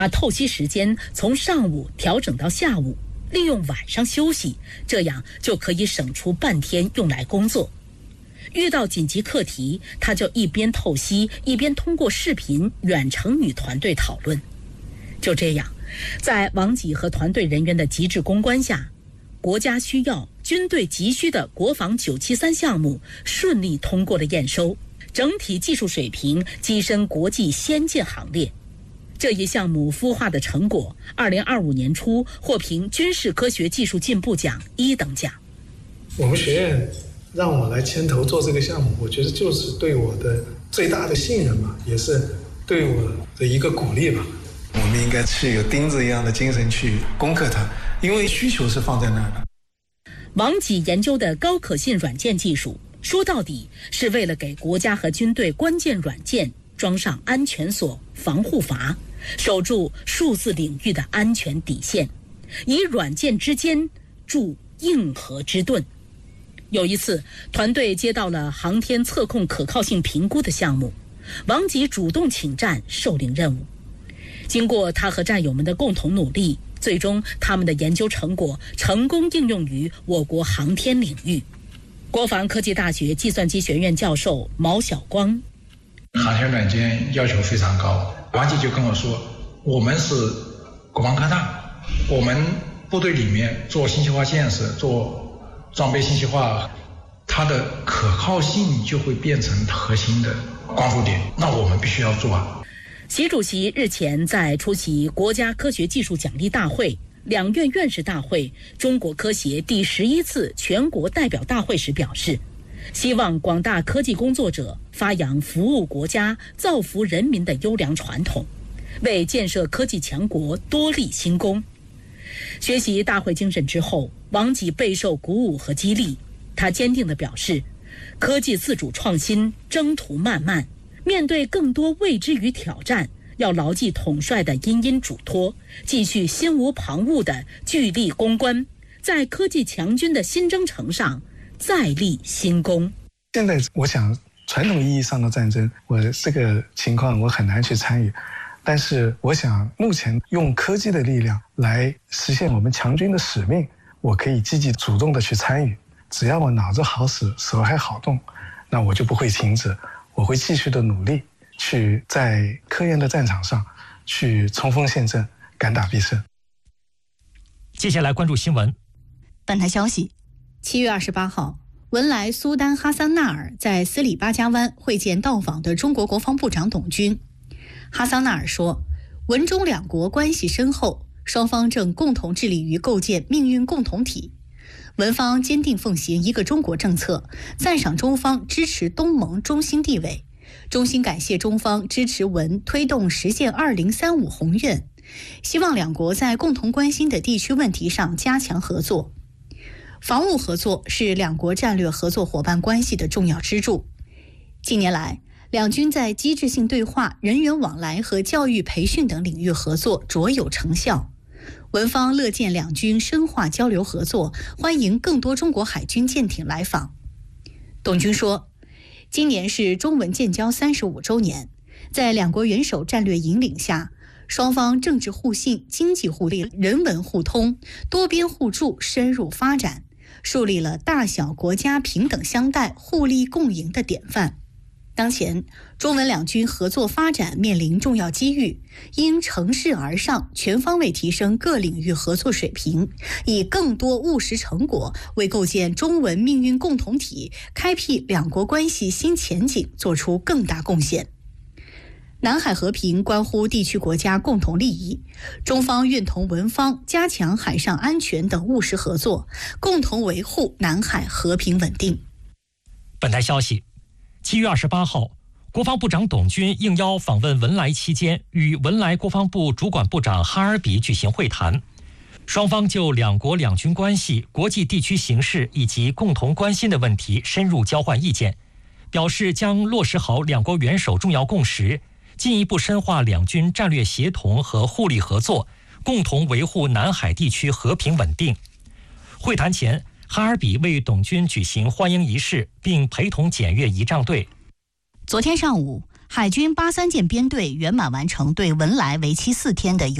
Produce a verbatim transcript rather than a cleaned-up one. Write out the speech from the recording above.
把透析时间从上午调整到下午，利用晚上休息，这样就可以省出半天用来工作。遇到紧急课题，他就一边透析，一边通过视频远程与团队讨论。就这样，在王吉和团队人员的极致攻关下，国家需要、军队急需的国防九七三项目顺利通过了验收，整体技术水平跻身国际先进行列。这一项目孵化的成果，二零二五年初获评军事科学技术进步奖一等奖。 我们学院让我来牵头做这个项目，我觉得就是对我的最大的信任吧，也是对我的一个鼓励吧。我们应该是有钉子一样的精神去攻克它，因为需求是放在那儿的。 王吉研究的高可信软件技术，说到底是为了给国家和军队关键软件装上安全锁、防护阀，守住数字领域的安全底线，以软件之间筑硬核之盾。有一次，团队接到了航天测控可靠性评估的项目，王吉主动请战，受领任务。经过他和战友们的共同努力，最终他们的研究成果成功应用于我国航天领域。国防科技大学计算机学院教授毛晓光： 航天软件要求非常高，王吉就跟我说，我们是国防科大，我们部队里面做信息化建设，做装备信息化，它的可靠性就会变成核心的关注点，那我们必须要做啊。 习主席日前在出席国家科学技术奖励大会、两院院士大会、中国科协第十一次全国代表大会时表示，希望广大科技工作者发扬服务国家、造福人民的优良传统，为建设科技强国多立新功。学习大会精神之后，王吉备受鼓舞和激励。他坚定地表示，科技自主创新征途漫漫，面对更多未知与挑战，要牢记统帅的殷殷嘱托，继续心无旁骛地聚力攻关，在科技强军的新征程上再立新功。 现在我想，传统意义上的战争，我这个情况我很难去参与，但是我想目前用科技的力量来实现我们强军的使命，我可以积极主动的去参与。只要我脑子好使，手还好动，那我就不会停止，我会继续的努力，去在科研的战场上去冲锋陷阵，敢打必胜。 接下来关注新闻。 本台消息，七月二十八号，文莱苏丹哈桑纳尔在斯里巴加湾会见到访的中国国防部长董军。哈桑纳尔说，文中两国关系深厚，双方正共同致力于构建命运共同体。文方坚定奉行一个中国政策，赞赏中方支持东盟中心地位，衷心感谢中方支持文推动实现二零三五宏愿，希望两国在共同关心的地区问题上加强合作。防务合作是两国战略合作伙伴关系的重要支柱。近年来，两军在机制性对话、人员往来和教育培训等领域合作卓有成效。文方乐见两军深化交流合作，欢迎更多中国海军舰艇来访。董军说，今年是中文建交三十五周年，在两国元首战略引领下，双方政治互信、经济互利、人文互通、多边互助深入发展，树立了大小国家平等相待、互利共赢的典范。当前，中文两军合作发展面临重要机遇，应乘势而上，全方位提升各领域合作水平，以更多务实成果为构建中文命运共同体、开辟两国关系新前景做出更大贡献。南海和平关乎地区国家共同利益，中方愿同文方加强海上安全等务实合作，共同维护南海和平稳定。 本台消息，七月二十八号，国防部长董军应邀访问文莱期间，与文莱国防部主管部长哈尔比举行会谈，双方就两国两军关系、国际地区形势以及共同关心的问题深入交换意见，表示将落实好两国元首重要共识，进一步深化两军战略协同和互利合作，共同维护南海地区和平稳定。会谈前，哈尔比为董军举行欢迎仪式，并陪同检阅仪仗队。 昨天上午， 海军八三舰编队圆满完成对文莱为期四天的